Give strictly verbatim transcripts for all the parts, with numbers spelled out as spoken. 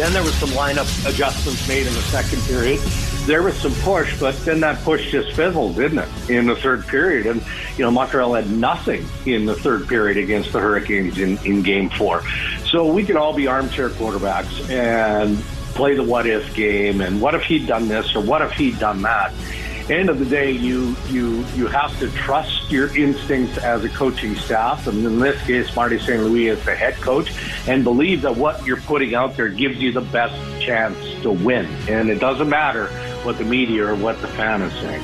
Then there was some lineup adjustments made in the second period. There was some push, but then that push just fizzled, didn't it, in the third period? And, you know, Montreal had nothing in the third period against the Hurricanes in, in game four. So we could all be armchair quarterbacks and play the what-if game, and what if he'd done this, or what if he'd done that? End of the day, you you you have to trust your instincts as a coaching staff, and in this case, Marty Saint Louis is the head coach, and believe that what you're putting out there gives you the best chance to win. And it doesn't matter what the media or what the fan is saying.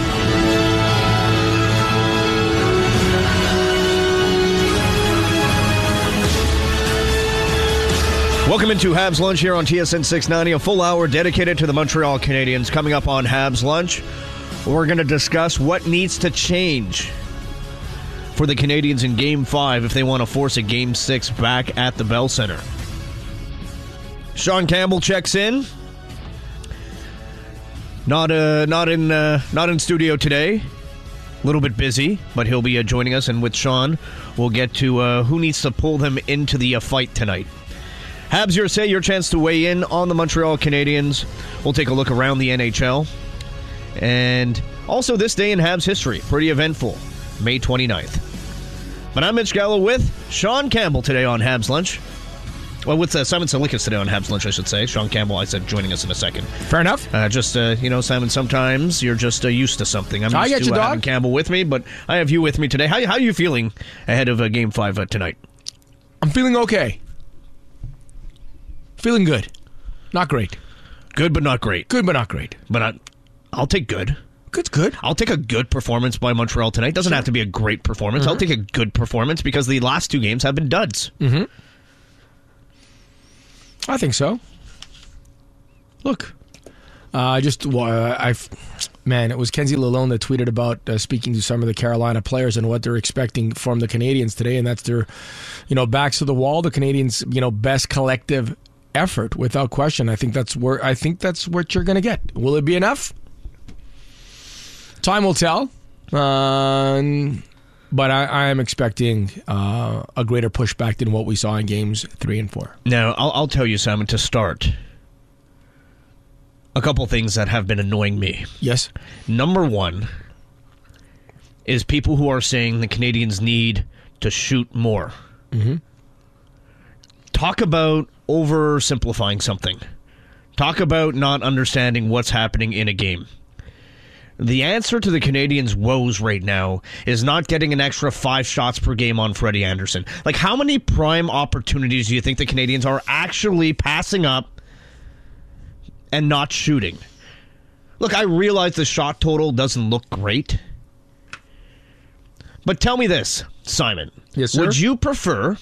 Welcome into Habs Lunch here on T S N six ninety, a full hour dedicated to the Montreal Canadiens. Coming up on Habs Lunch, we're going to discuss what needs to change for the Canadiens in Game five if they want to force a Game six back at the Bell Center. Sean Campbell checks in. Not uh, not in uh, not in studio today. A little bit busy, but he'll be uh, joining us, and with Sean, we'll get to uh, who needs to pull them into the uh, fight tonight. Habs U S A, your chance to weigh in on the Montreal Canadiens. We'll take a look around the N H L. And also this day in Habs history. Pretty eventful. May twenty-ninth. But I'm Mitch Gallo with Sean Campbell today on Habs Lunch. Well, with uh, Simon Salikas today on Habs Lunch, I should say. Sean Campbell, I said, joining us in a second. Fair enough. Uh, just, uh, you know, Simon, sometimes you're just uh, used to something. I'm I used get to you, uh, dog. having Campbell with me, but I have you with me today. How, how are you feeling ahead of uh, Game five uh, tonight? I'm feeling okay. Feeling good. Not great. Good, but not great. Good, but not great. But I, I'll take good. Good's good. I'll take a good performance by Montreal tonight. Doesn't Sure. have to be a great performance. Mm-hmm. I'll take a good performance because the last two games have been duds. Mm-hmm. I think so. Look, uh, I just, uh, I, man, it was Kenzie Lalonde that tweeted about uh, speaking to some of the Carolina players and what they're expecting from the Canadiens today, and that's their, you know, backs to the wall. The Canadiens, you know, best collective effort, without question. I think that's where I think that's what you're going to get. Will it be enough? Time will tell. Uh, but I, I am expecting uh, a greater pushback than what we saw in games three and four. Now, I'll, I'll tell you, Simon, to start, a couple things that have been annoying me. Yes. Number one is people who are saying the Canadiens need to shoot more. Mm-hmm. Talk about oversimplifying something. Talk about not understanding what's happening in a game. The answer to the Canadiens' woes right now is not getting an extra five shots per game on Freddie Anderson. Like, how many prime opportunities do you think the Canadiens are actually passing up and not shooting? Look, I realize the shot total doesn't look great. But tell me this, Simon. Yes, sir? Would you prefer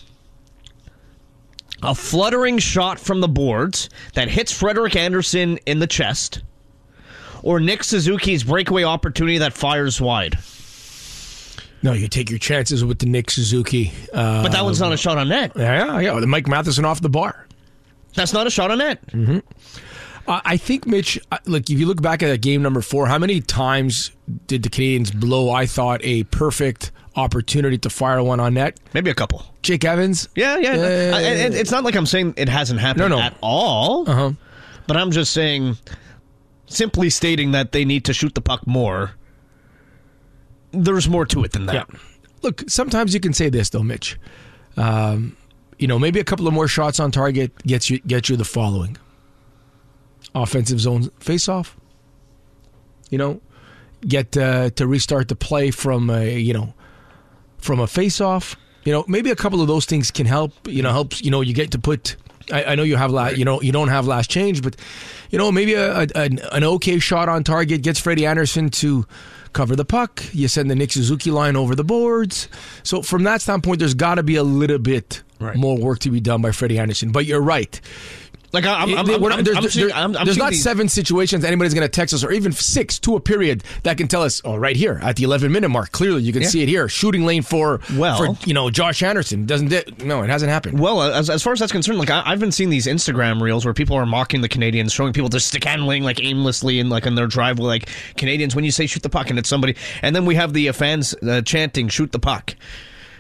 a fluttering shot from the boards that hits Frederik Anderson in the chest, or Nick Suzuki's breakaway opportunity that fires wide? No, you take your chances with the Nick Suzuki. Uh, But that one's not a shot on net. Yeah, yeah, yeah. The Mike Matheson off the bar. That's not a shot on net. Mm-hmm. Uh, I think, Mitch, uh, look, if you look back at game number four, how many times did the Canadiens blow, I thought, a perfect opportunity to fire one on net? Maybe a couple. Jake Evans? Yeah, yeah. Uh, I, it, it's not like I'm saying it hasn't happened no, no. at all. Uh-huh. But I'm just saying, simply stating that they need to shoot the puck more, there's more to it than that. Yeah. Look, sometimes you can say this, though, Mitch. Um, you know, maybe a couple of more shots on target gets you get you the following. Offensive zone face-off. You know, get uh, to restart the play from a, you know, from a face-off. You know, maybe a couple of those things can help. You know, helps. You know, you get to put. I, I know you have last. You know, you don't have last change, but you know, maybe a, a an, an okay shot on target gets Freddie Anderson to cover the puck. You send the Nick Suzuki line over the boards. So from that standpoint, there's got to be a little bit right. more work to be done by Freddie Anderson. But you're right. Like I'm, I'm, It- I'm, I'm, there's I'm there- seeing- I'm- I'm there's seeing not these- seven situations anybody's going to text us, or even six to a period that can tell us. Oh, right here at the eleven minute mark, clearly you can Yeah. see it here. Shooting lane for Well- for you know Josh Anderson doesn't it? No, it hasn't happened. Well, as, as far as that's concerned, like I, I've been seeing these Instagram reels where people are mocking the Canadians, showing people just stick handling like aimlessly and like in their driveway, like Canadians when you say shoot the puck and it's somebody, and then we have the uh, fans uh, chanting shoot the puck.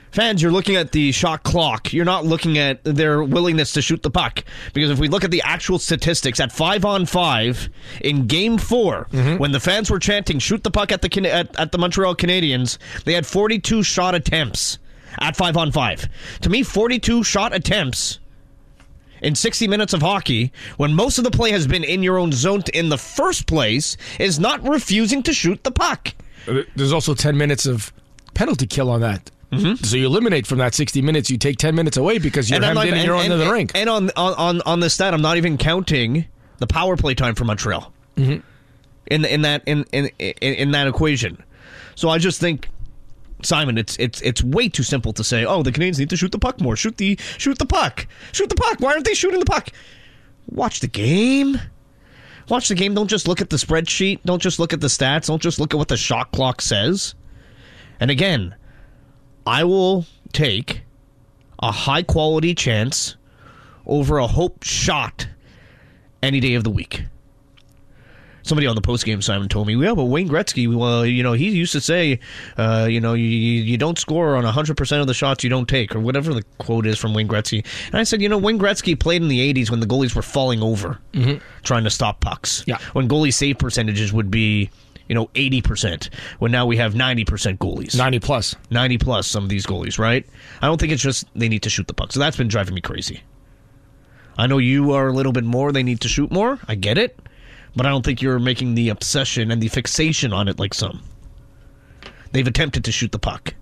Fans, you're looking at the shot clock. You're not looking at their willingness to shoot the puck. Because if we look at the actual statistics, at five on five, in game four, mm-hmm. when the fans were chanting, shoot the puck at the at, at the Montreal Canadiens, they had forty-two shot attempts at five on five. To me, forty-two shot attempts in sixty minutes of hockey, when most of the play has been in your own zone in the first place, is not refusing to shoot the puck. There's also ten minutes of penalty kill on that. Mm-hmm. So you eliminate from that sixty minutes, you take ten minutes away because you're hemmed in and you're under the rink. And on, on on this stat, I'm not even counting the power play time for Montreal mm-hmm. in in that in, in in in that equation. So I just think, Simon, it's it's it's way too simple to say, oh, the Canadiens need to shoot the puck more. Shoot the shoot the puck. Shoot the puck. Why aren't they shooting the puck? Watch the game. Watch the game. Don't just look at the spreadsheet. Don't just look at the stats. Don't just look at what the shot clock says. And again, I will take a high-quality chance over a hope shot any day of the week. Somebody on the postgame, Simon, told me, yeah, but Wayne Gretzky, well, you know, he used to say, uh, you know, you, you don't score on one hundred percent of the shots you don't take, or whatever the quote is from Wayne Gretzky. And I said, you know, Wayne Gretzky played in the eighties when the goalies were falling over, mm-hmm. trying to stop pucks. Yeah. When goalie save percentages would be, you know, eighty percent, when now we have ninety percent goalies. ninety plus. ninety plus, some of these goalies, right? I don't think it's just they need to shoot the puck. So that's been driving me crazy. I know you are a little bit more, they need to shoot more. I get it. But I don't think you're making the obsession and the fixation on it like some. They've attempted to shoot the puck.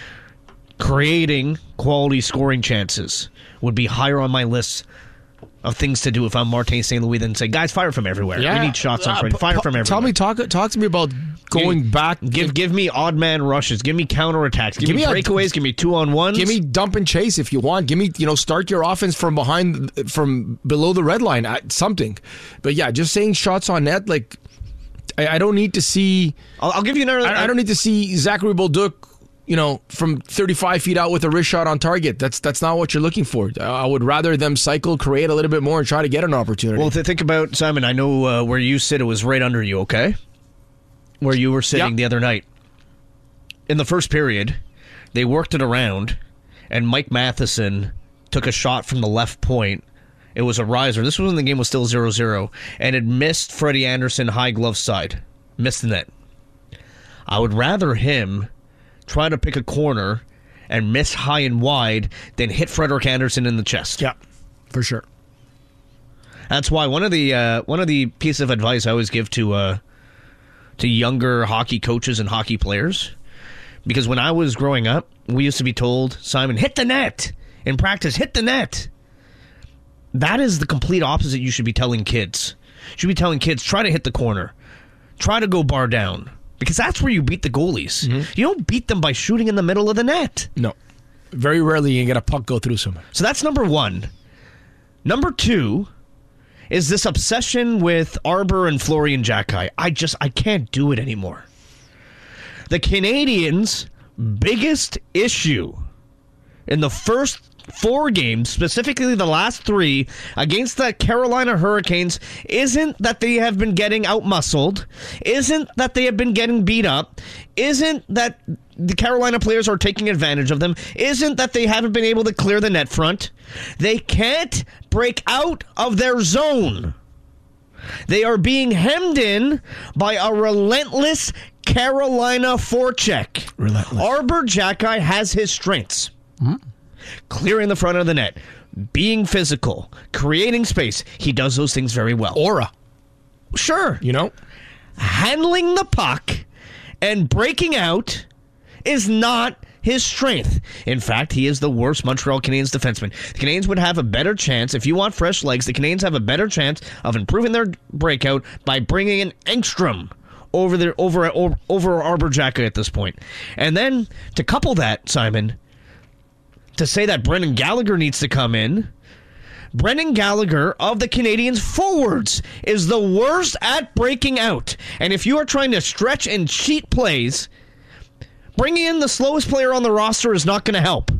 Creating quality scoring chances would be higher on my list of things to do if I'm Martin Saint Louis than say, guys, fire from everywhere. Yeah. We need shots on front. Fire uh, from everywhere. Tell me, talk, talk to me about going give, back. Give give me odd man rushes. Give me counterattacks. Give, give me breakaways. A, give me two on ones. Give me dump and chase if you want. Give me, you know, start your offense from behind, from below the red line. Something. But yeah, just saying shots on net, like, I, I don't need to see. I'll, I'll give you another. I, I don't need to see Zachary Bolduc, you know, from thirty-five feet out with a wrist shot on target. That's that's not what you're looking for. I would rather them cycle, create a little bit more, and try to get an opportunity. Well, to think about, Simon, I know uh, where you sit, it was right under you, okay? Where you were sitting yep. the other night. In the first period, they worked it around, and Mike Matheson took a shot from the left point. It was a riser. This was when the game was still zero zero, and it missed Freddie Anderson high glove side. Missed the net. I would rather him try to pick a corner and miss high and wide than hit Frederik Andersen in the chest. Yeah, for sure. That's why one of the uh, one of the pieces of advice I always give to uh, to younger hockey coaches and hockey players, because when I was growing up, we used to be told, Simon, hit the net in practice. Hit the net. That is the complete opposite. You should be telling kids. You should be telling kids, try to hit the corner, try to go bar down. Because that's where you beat the goalies. Mm-hmm. You don't beat them by shooting in the middle of the net. No. Very rarely you can get a puck go through someone. So that's number one. Number two is this obsession with Arbor and Florian Jacki. I just, I can't do it anymore. The Canadiens' biggest issue in the first four games, specifically the last three, against the Carolina Hurricanes, isn't that they have been getting outmuscled, isn't that they have been getting beat up, isn't that the Carolina players are taking advantage of them, isn't that they haven't been able to clear the net front. They can't break out of their zone. They are being hemmed in by a relentless Carolina forecheck. Relentless. Arbor Jacki has his strengths. Mm-hmm. Clearing the front of the net, being physical, creating space. He does those things very well. Aura. Sure. You know? Handling the puck and breaking out is not his strength. In fact, he is the worst Montreal Canadiens defenseman. The Canadiens would have a better chance, if you want fresh legs, the Canadiens have a better chance of improving their breakout by bringing in Engstrom over their, over, over, over Arbor Jacki at this point. And then, to couple that, Simon, to say that Brendan Gallagher needs to come in. Brendan Gallagher of the Canadiens forwards is the worst at breaking out. And if you are trying to stretch and cheat plays, bringing in the slowest player on the roster is not going to help.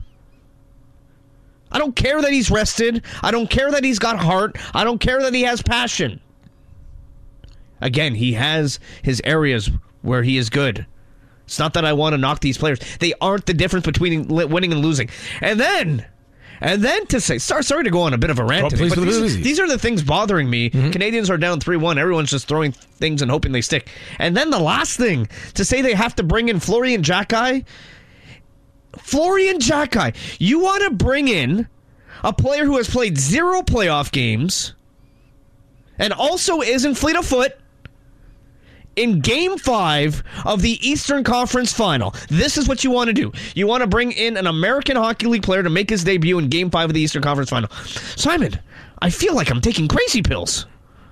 I don't care that he's rested. I don't care that he's got heart. I don't care that he has passion. Again, he has his areas where he is good. It's not that I want to knock these players. They aren't the difference between winning and losing. And then, and then to say, sorry, sorry to go on a bit of a rant Oh, today, please but do these, it. these are the things bothering me. Mm-hmm. Canadians are down three one. Everyone's just throwing things and hoping they stick. And then the last thing, to say they have to bring in Florian Xhekaj. Florian Xhekaj. You want to bring in a player who has played zero playoff games and also isn't fleet of foot in Game five of the Eastern Conference Final. This is what you want to do. You want to bring in an American Hockey League player to make his debut in Game five of the Eastern Conference Final. Simon, I feel like I'm taking crazy pills.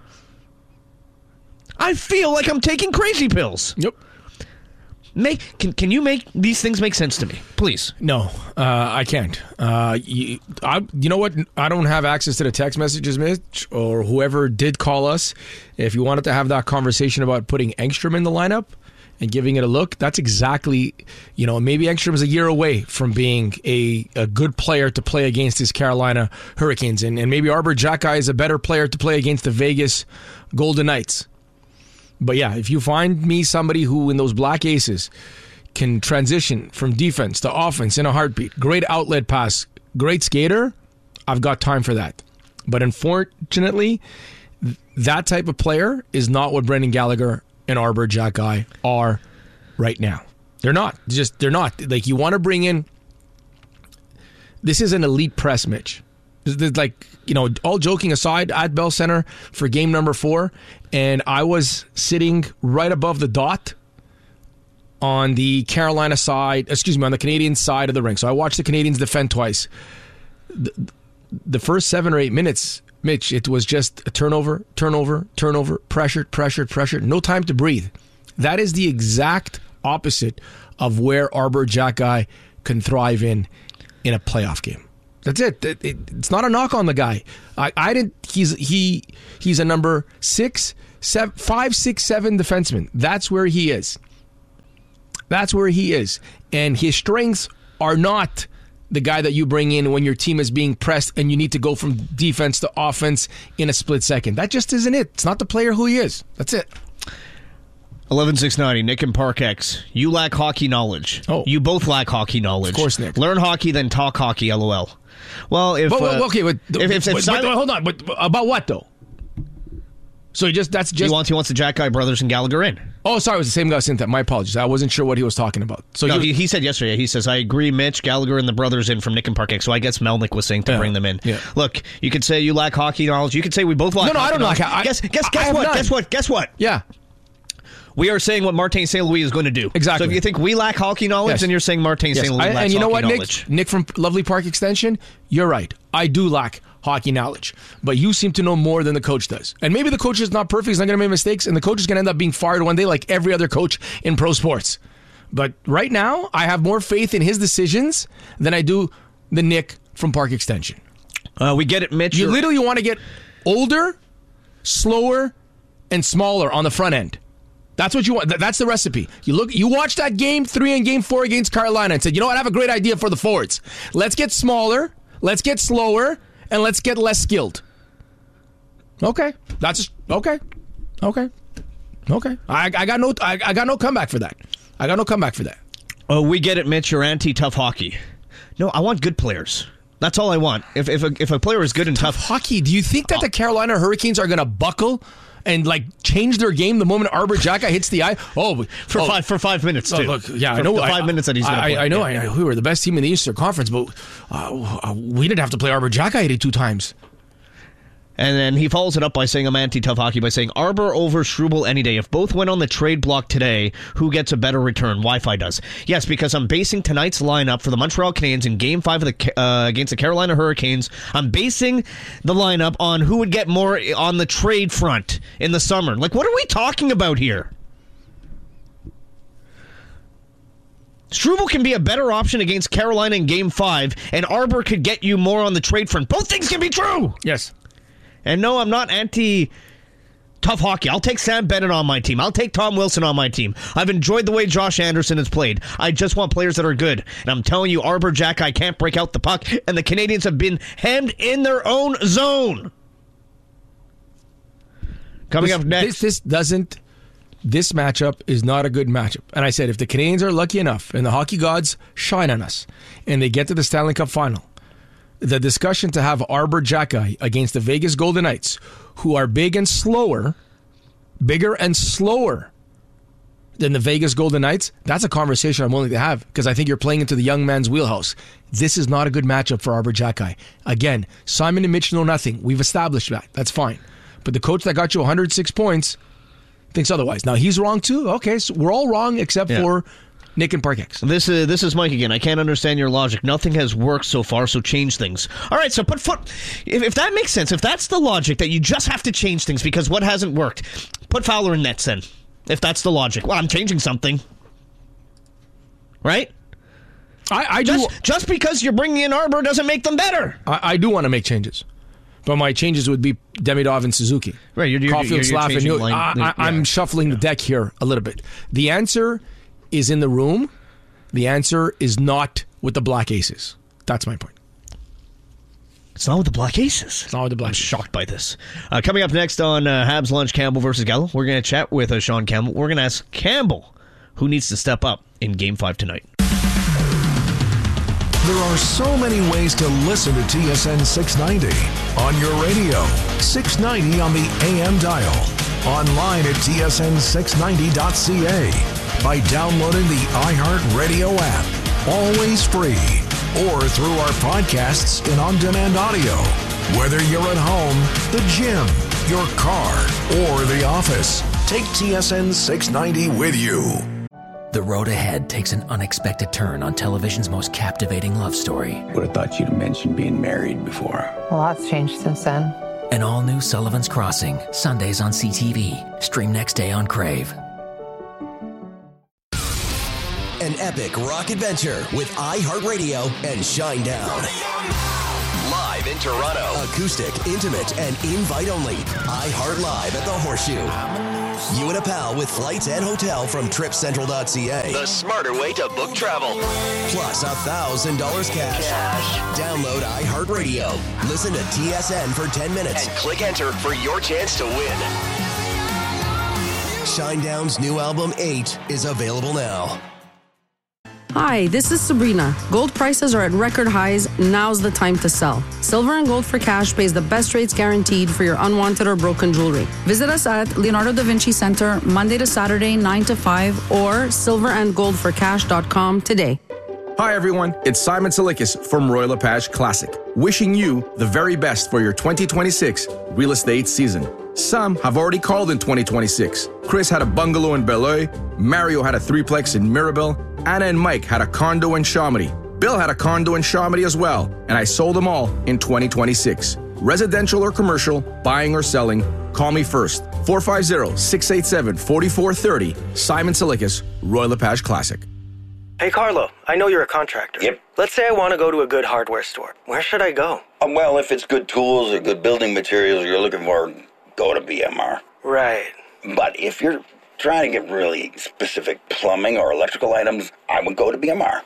I feel like I'm taking crazy pills. Yep. Make can can you make these things make sense to me, please? No, uh, I can't. Uh, you, I, you know what? I don't have access to the text messages, Mitch, or whoever did call us. If you wanted to have that conversation about putting Engstrom in the lineup and giving it a look, that's exactly, you know, maybe Engstrom is a year away from being a, a good player to play against his Carolina Hurricanes, and, and maybe Arber Xhekaj is a better player to play against the Vegas Golden Knights. But yeah, if you find me somebody who in those Black Aces can transition from defense to offense in a heartbeat, great outlet pass, great skater, I've got time for that. But unfortunately, that type of player is not what Brendan Gallagher and Arber Xhekaj are right now. They're not. Just they're not. Like, you want to bring in, this is an elite press, Mitch. Like, you know, all joking aside, at Bell Center for game number four, and I was sitting right above the dot on the Carolina side, excuse me, on the Canadian side of the rink. So I watched the Canadians defend twice. The, the first seven or eight minutes, Mitch, it was just a turnover, turnover, turnover, pressured, pressured, pressured, no time to breathe. That is the exact opposite of where Arber Xhekaj can thrive in in a playoff game. That's it. It, it. It's not a knock on the guy. I, I didn't. He's he. He's a number six, seven, five, six, seven defenseman. That's where he is. That's where he is, and his strengths are not the guy that you bring in when your team is being pressed and you need to go from defense to offense in a split second. That just isn't it. It's not the player who he is. That's it. eleven six ninety, Nick and Parkex. You lack hockey knowledge. Oh. You both lack hockey knowledge. Of course, Nick. Learn hockey, then talk hockey, LOL. Well, if... But, uh, okay, but, if, if, if but, Simon, but hold on. But about what, though? So he just that's just... He wants, he wants the Xhekaj brothers and Gallagher in. Oh, sorry, it was the same guy sent that. My apologies. I wasn't sure what he was talking about. So no, he, he, he said yesterday, he says, I agree, Mitch, Gallagher and the brothers in from Nick and Parkex. So I guess Melnick was saying to Yeah, bring them in. yeah. Look, you could say you lack hockey knowledge. You could say we both lack No, no, I hockey don't knowledge. lack- I- guess, guess, I guess have what? none. Guess what? Guess what? Yeah. We are saying what Martin Saint Louis is going to do. Exactly. So if you think we lack hockey knowledge, Yes. then you're saying Martin Yes. Saint Louis I- lacks and you know hockey what, Nick? knowledge. Nick from Lovely Park Extension, you're right. I do lack hockey knowledge, but you seem to know more than the coach does. And maybe the coach is not perfect, he's not going to make mistakes, and the coach is going to end up being fired one day like every other coach in pro sports. But right now, I have more faith in his decisions than I do the Nick from Park Extension. Uh, we get it, Mitch. You You're- literally want to get older, slower, and smaller on the front end. That's what you want. That's the recipe. You look. You watched that game three and game four against Carolina and said, you know what, I have a great idea for the forwards. Let's get smaller, let's get slower, and let's get less skilled. Okay. That's just, okay. Okay. Okay. I, I got no I, I got no comeback for that. I got no comeback for that. Oh, we get it, Mitch. You're anti-tough hockey. No, I want good players. That's all I want. If if a, if a player is good and tough, Hockey, do you think that the Carolina Hurricanes are going to buckle and like change their game the moment Arber Xhekaj hits the eye? Oh, for oh, five for five minutes too. Oh, look, yeah, for I know. the five I, minutes that he's going to I, play. I know. Yeah. I, we were the best team in the Eastern Conference, but uh, we didn't have to play Arber Xhekaj eighty-two times. And then he follows it up by saying, I'm anti-tough hockey, by saying, Arber over Struble any day. If both went on the trade block today, who gets a better return? Wi-Fi does. Yes, because I'm basing tonight's lineup for the Montreal Canadiens in Game five of the uh, against the Carolina Hurricanes. I'm basing the lineup on who would get more on the trade front in the summer. Like, what are we talking about here? Struble can be a better option against Carolina in Game five, and Arber could get you more on the trade front. Both things can be true! Yes. And no, I'm not anti-tough hockey. I'll take Sam Bennett on my team. I'll take Tom Wilson on my team. I've enjoyed the way Josh Anderson has played. I just want players that are good. And I'm telling you, Arber Xhekaj can't break out the puck, and the Canadians have been hemmed in their own zone. Coming this, up next. This, this doesn't this matchup is not a good matchup. And I said, if the Canadians are lucky enough and the hockey gods shine on us and they get to the Stanley Cup final, the discussion to have Arbor Xhekaj against the Vegas Golden Knights, who are big and slower, bigger and slower than the Vegas Golden Knights, that's a conversation I'm willing to have because I think you're playing into the young man's wheelhouse. This is not a good matchup for Arbor Xhekaj. Again, Simon and Mitch know nothing. We've established that. That's fine. But the coach that got you one hundred six points thinks otherwise. Now, he's wrong too. Okay, so we're all wrong except yeah. for Nick and Parkex. This is this is Mike again. I can't understand your logic. Nothing has worked so far, so change things. All right, so put foot. If, if that makes sense, if that's the logic that you just have to change things because what hasn't worked, put Fowler in nets then. If that's the logic, well, I'm changing something, right? I, I do. Just, just because you're bringing in Arbor doesn't make them better. I, I do want to make changes. But my changes would be Demidov and Suzuki. Right, you're, you're, Caulfield, you're, you're Slav, and New- line, I, I, yeah. I'm shuffling yeah. the deck here a little bit. The answer is in the room. The answer is not with the Black Aces. That's my point. It's not with the Black Aces. It's not with the Black I'm Aces. shocked by this. Uh, coming up next on uh, Habs Lunch, Campbell versus Gallo, we're going to chat with uh, Sean Campbell. We're going to ask Campbell who needs to step up in Game five tonight. There are so many ways to listen to T S N six ninety. On your radio, six ninety on the A M dial. Online at T S N six ninety dot C A. By downloading the iHeartRadio app. Always free. Or through our podcasts and on-demand audio. Whether you're at home, the gym, your car, or the office, take T S N six ninety with you. The road ahead takes an unexpected turn on television's most captivating love story. Would have thought you'd have mentioned being married before. A lot's changed since then. An all-new Sullivan's Crossing, Sundays on C T V. Stream next day on Crave. An epic rock adventure with iHeartRadio and Shinedown. Live in Toronto. Acoustic, intimate, and invite only. iHeart Live at the Horseshoe. You and a pal with flights and hotel from trip central dot c a. The smarter way to book travel. Plus one thousand dollars cash. cash. Download iHeartRadio. Listen to T S N for ten minutes. And click enter for your chance to win. Shinedown's new album, eight, is available now. Hi, this is Sabrina. Gold prices are at record highs. Now's the time to sell. Silver and Gold for Cash pays the best rates guaranteed for your unwanted or broken jewelry. Visit us at Leonardo da Vinci Center Monday to Saturday, nine to five, or silver and gold for cash dot com today. Hi, everyone. It's Simon Silikis from Royal LePage Classic, wishing you the very best for your twenty twenty-six real estate season. Some have already called in twenty twenty-six. Chris had a bungalow in Beloeil, Mario had a threeplex in Mirabel, Anna and Mike had a condo in Chamonix. Bill had a condo in Chamonix as well, and I sold them all in twenty twenty-six. Residential or commercial, buying or selling, call me first. four five zero, six eight seven, four four three zero. Simon Silikis, Royal LePage Classic. Hey, Carlo, I know you're a contractor. Yep. Let's say I want to go to a good hardware store. Where should I go? Um, well, if it's good tools or good building materials you're looking for, go to B M R. Right. But if you're trying to get really specific plumbing or electrical items, I would go to B M R.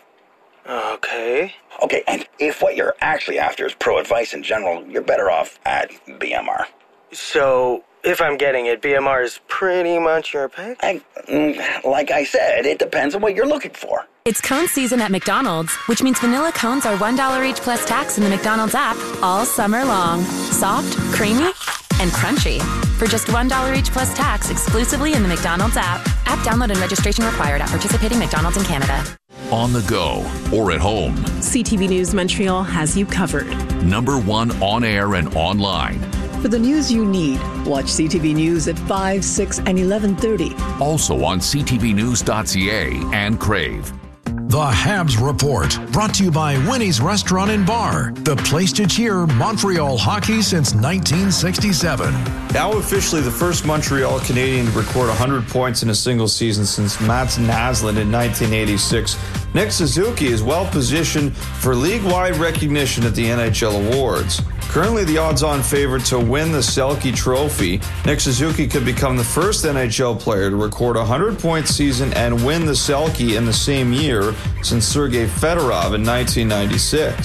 Okay. Okay, and if what you're actually after is pro advice in general, you're better off at B M R. So, if I'm getting it, B M R is pretty much your pick? I, like I said, it depends on what you're looking for. It's cone season at McDonald's, which means vanilla cones are one dollar each plus tax in the McDonald's app all summer long. Soft, creamy, and crunchy. For just one dollar each plus tax exclusively in the McDonald's app. App download and registration required at participating McDonald's in Canada. On the go or at home, C T V News Montreal has you covered. Number one on air and online. For the news you need, watch C T V News at five, six, and eleven thirty. Also on C T V news dot c a and Crave. The Habs Report, brought to you by Winnie's Restaurant and Bar, the place to cheer Montreal hockey since nineteen sixty-seven. Now officially the first Montreal Canadian to record one hundred points in a single season since Mats Naslund in nineteen eighty-six. Nick Suzuki is well positioned for league-wide recognition at the N H L Awards. Currently the odds-on favorite to win the Selke Trophy, Nick Suzuki could become the first N H L player to record a one hundred point season and win the Selke in the same year since Sergei Fedorov in nineteen ninety-six.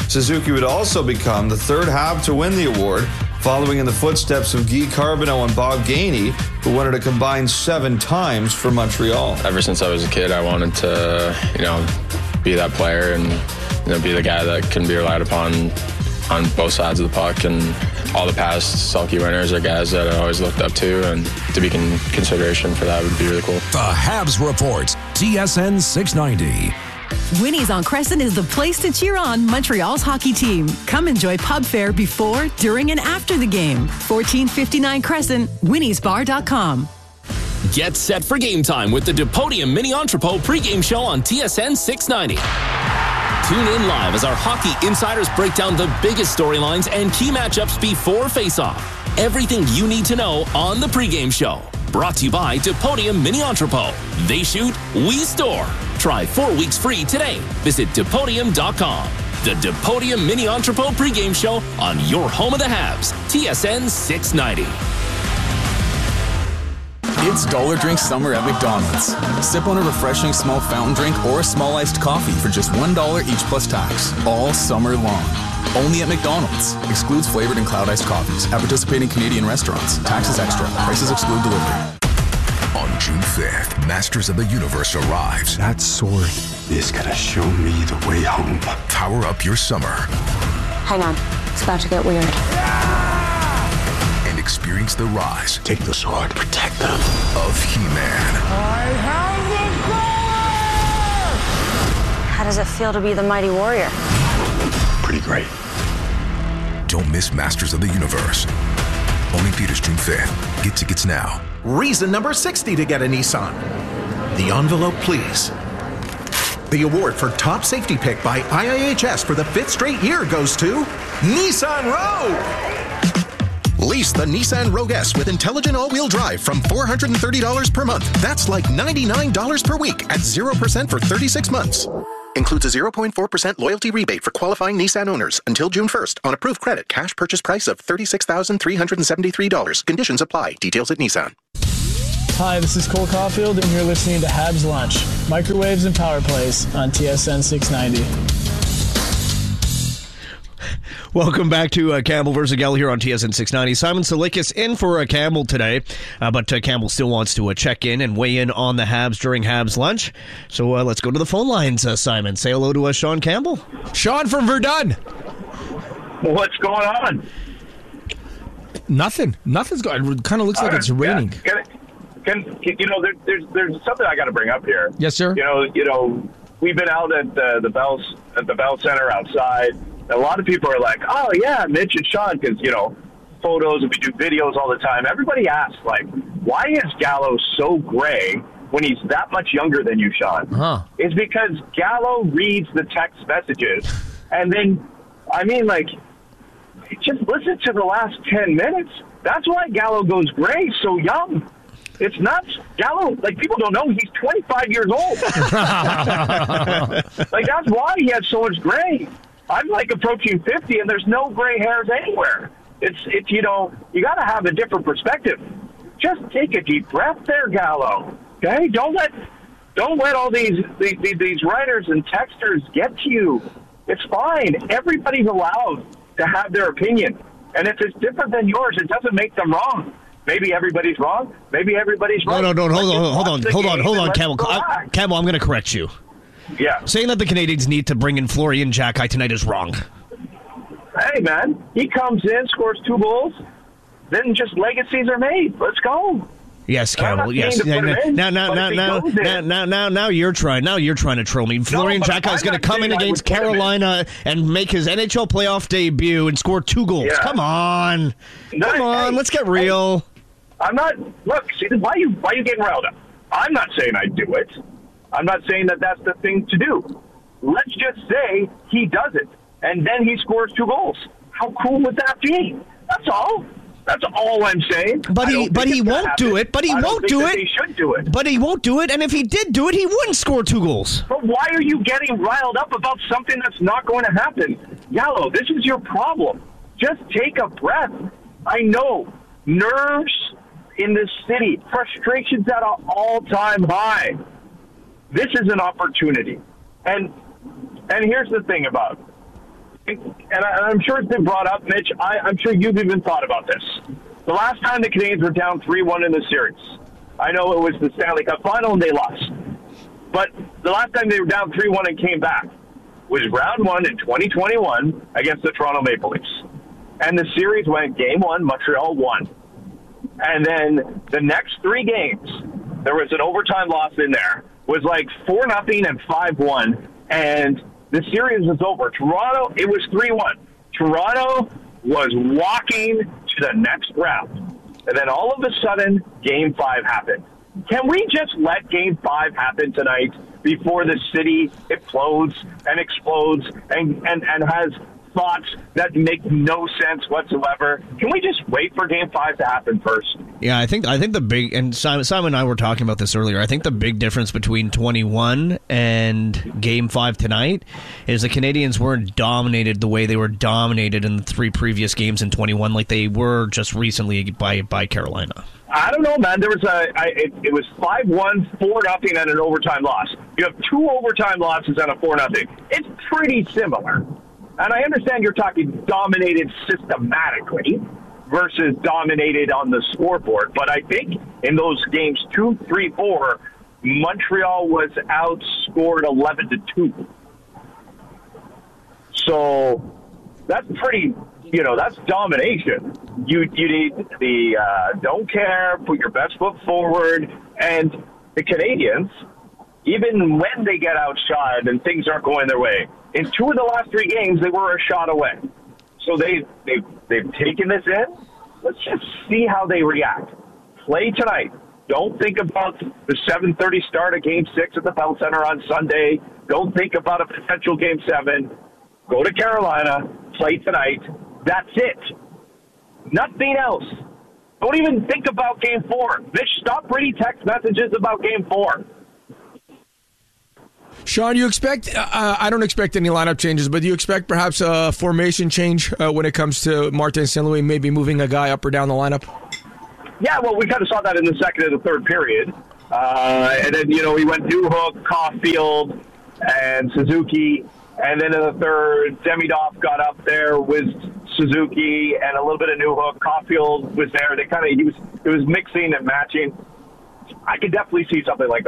Suzuki would also become the third Hab to win the award, following in the footsteps of Guy Carbonneau and Bob Gainey, who won it a combined seven times for Montreal. Ever since I was a kid, I wanted to, you know, be that player and, you know, be the guy that can be relied upon on both sides of the puck. And all the past Selke winners are guys that I always looked up to, and to be in consideration for that would be really cool. The Habs Report, T S N six ninety. Winnie's on Crescent is the place to cheer on Montreal's hockey team. Come enjoy pub fare before, during, and after the game. fourteen fifty-nine Crescent, winnies bar dot com. Get set for game time with the Depodium Mini Entrepot pregame show on T S N six ninety. Tune in live as our hockey insiders break down the biggest storylines and key matchups before face-off. Everything you need to know on the pregame show. Brought to you by Depodium Mini Entrepot. They shoot, we store. Try four weeks free today. Visit Depodium dot com. The Depodium Mini Entrepot pregame show on your home of the Habs, T S N six ninety. It's Dollar Drink Summer at McDonald's. Sip on a refreshing small fountain drink or a small iced coffee for just one dollar each plus tax, all summer long. Only at McDonald's. Excludes flavored and cloud iced coffees at participating Canadian restaurants. Taxes extra. Prices exclude delivery. On June fifth, Masters of the Universe arrives. That sword is gonna show me the way home. Power up your summer. Hang on. It's about to get weird. And experience the rise. Take the sword. Protect them. Of He-Man. I have the power! How does it feel to be the mighty warrior? Pretty great. Don't miss Masters of the Universe. Only theaters June fifth. Get tickets now. Reason number sixty to get a Nissan. The envelope, please. The award for top safety pick by I I H S for the fifth straight year goes to Nissan Rogue. Lease the Nissan Rogue S with intelligent all-wheel drive from four hundred thirty dollars per month. That's like ninety-nine dollars per week at zero percent for thirty-six months. Includes a zero point four percent loyalty rebate for qualifying Nissan owners until June first on approved credit. Cash purchase price of thirty-six thousand three hundred seventy-three dollars. Conditions apply. Details at Nissan. Hi, this is Cole Caulfield, and you're listening to Habs Lunch, microwaves and power plays on T S N six ninety. Welcome back to uh, Campbell versus Gell here on T S N six ninety. Simon Salikis in for uh, Campbell today, uh, but uh, Campbell still wants to uh, check in and weigh in on the Habs during Habs lunch. So uh, let's go to the phone lines, uh, Simon. Say hello to uh, Sean Campbell. Sean from Verdun. What's going on? Nothing. Nothing's going. It kind of looks like it's raining. Yeah. Can, can, you know, there, there's there's something I got to bring up here. Yes, sir. You know, you know, we've been out at the the Bell at the Bell Center outside. And a lot of people are like, "Oh yeah, Mitch and Sean," because you know, photos and we do videos all the time. Everybody asks, like, "Why is Gallo so gray when he's that much younger than you, Sean?" Huh. It's because Gallo reads the text messages, and then, I mean, like, just listen to the last ten minutes. That's why Gallo goes gray so young. It's nuts. Gallo, like, people don't know he's twenty-five years old. Like, that's why he has so much gray. I'm, like, approaching fifty, and there's no gray hairs anywhere. It's, it's you know, you got to have a different perspective. Just take a deep breath there, Gallo. Okay? Don't let don't let all these, these, these writers and texters get to you. It's fine. Everybody's allowed to have their opinion. And if it's different than yours, it doesn't make them wrong. Maybe everybody's wrong. Maybe everybody's right. No, no, no. Hold on, hold on, hold on, hold on, Campbell. I, Campbell, I'm going to correct you. Yeah. Saying that the Canadians need to bring in Florian Xhekaj tonight is wrong. Hey, man. He comes in, scores two goals, then just legacies are made. Let's go. Yes, Campbell. Yes. Now, in, now, now, now, now, now, now, now, now, you're trying. Now you're trying to troll me. Florian no, Xhekaj is going to come in against Carolina and make his N H L playoff debut and score two goals. Yeah. Come on, no, come on. Hey, let's get real. Hey, I'm not. Look, see, why are you why are you getting riled up? I'm not saying I do it. I'm not saying that that's the thing to do. Let's just say he does it, and then he scores two goals. How cool would that be? That's all. That's all I'm saying. But he, but he won't do it. But he won't do it. He should do it. But he won't do it. And if he did do it, he wouldn't score two goals. But why are you getting riled up about something that's not going to happen? Gallo, this is your problem. Just take a breath. I know. Nerves in this city. Frustration's at an all-time high. This is an opportunity. And and here's the thing about it. and, I, and I'm sure it's been brought up, Mitch, I, I'm sure you've even thought about this. The last time the Canadiens were down three one in the series, I know it was the Stanley Cup final and they lost. But the last time they were down three one and came back was round one in twenty twenty-one against the Toronto Maple Leafs. And the series went game one, Montreal won. And then the next three games, there was an overtime loss in there, was like four nothing and five one, and the series was over. Toronto, it was three one. Toronto was walking to the next round. And then all of a sudden, game five happened. Can we just let game five happen tonight before the city implodes and explodes and, and, and has thoughts that make no sense whatsoever? Can we just wait for game five to happen first? Yeah, I think I think the big, and Simon, Simon and I were talking about this earlier, I think the big difference between twenty-one and game five tonight is the Canadiens weren't dominated the way they were dominated in the three previous games in twenty-one, like they were just recently by by Carolina. I don't know, man. There was a I, it, it was five one, four nothing, and an overtime loss. You have two overtime losses and a four nothing. It's pretty similar. And I understand you're talking dominated systematically versus dominated on the scoreboard. But I think in those games two, three, four, Montreal was outscored eleven to two. So that's pretty, you know, that's domination. You you need the uh, don't care, put your best foot forward. And the Canadiens, even when they get outshot and things aren't going their way, in two of the last three games, they were a shot away. So they, they, they've taken this in. Let's just see how they react. Play tonight. Don't think about the seven thirty start of Game six at the Bell Center on Sunday. Don't think about a potential Game seven. Go to Carolina. Play tonight. That's it. Nothing else. Don't even think about Game four. Mitch, stop reading text messages about Game four. Sean, you expect, uh, I don't expect any lineup changes, but do you expect perhaps a formation change uh, when it comes to Martin Saint Louis, maybe moving a guy up or down the lineup? Yeah, well, we kind of saw that in the second and the third period. Uh, and then, you know, we went Newhook, Caulfield, and Suzuki. And then in the third, Demidov got up there with Suzuki and a little bit of Newhook. Caulfield was there. They kind of, he was, it was mixing and matching. I could definitely see something like that.